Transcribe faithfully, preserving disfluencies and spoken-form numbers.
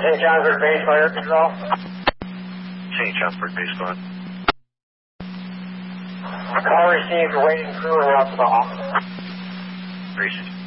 Saint Johnsburg Base Fire Control. Saint Johnsburg Base Squad. Call received, waiting crew and out to the hall. Received.